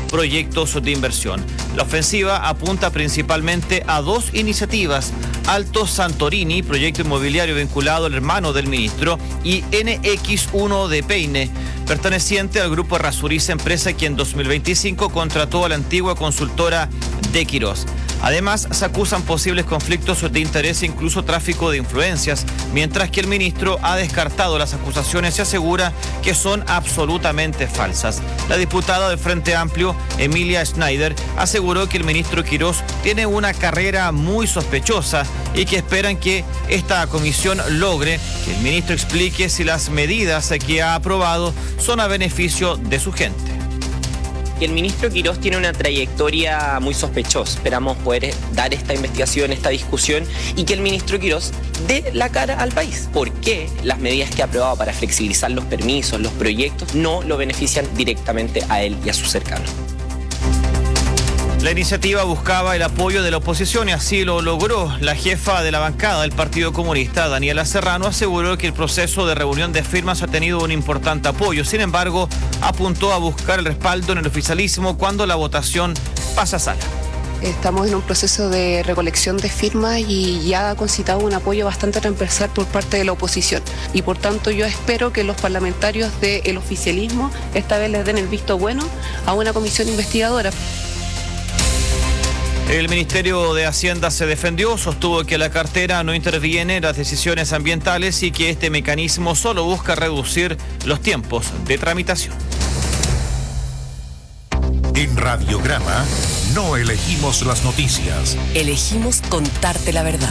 proyectos de inversión. La ofensiva apunta principalmente a dos iniciativas: Alto Santorini, proyecto inmobiliario vinculado al hermano del ministro, y NX1 de Peine, perteneciente al grupo Errázuriz, empresa que en 2025 contrató a la antigua consultora de Quirós. Además, se acusan posibles conflictos de interés e incluso tráfico de influencias, mientras que el ministro ha descartado las acusaciones y asegura que son absolutamente falsas. La diputada del Frente Amplio, Emilia Schneider, aseguró que el ministro Quirós tiene una carrera muy sospechosa y que esperan que esta comisión logre que el ministro explique si las medidas que ha aprobado son a beneficio de su gente. Y el ministro Quirós tiene una trayectoria muy sospechosa. Esperamos poder dar esta investigación, esta discusión, y que el ministro Quirós dé la cara al país. ¿Por qué las medidas que ha aprobado para flexibilizar los permisos, los proyectos, no lo benefician directamente a él y a sus cercanos? La iniciativa buscaba el apoyo de la oposición y así lo logró. La jefa de la bancada del Partido Comunista, Daniela Serrano, aseguró que el proceso de reunión de firmas ha tenido un importante apoyo. Sin embargo, apuntó a buscar el respaldo en el oficialismo cuando la votación pasa a sala. Estamos en un proceso de recolección de firmas y ya ha concitado un apoyo bastante transversal por parte de la oposición. Y por tanto yo espero que los parlamentarios del oficialismo esta vez les den el visto bueno a una comisión investigadora. El Ministerio de Hacienda se defendió, sostuvo que la cartera no interviene en las decisiones ambientales y que este mecanismo solo busca reducir los tiempos de tramitación. En Radiograma no elegimos las noticias. Elegimos contarte la verdad.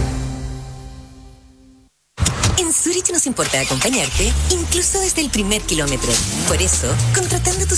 En Zurich nos importa acompañarte, incluso desde el primer kilómetro. Por eso, contratando tus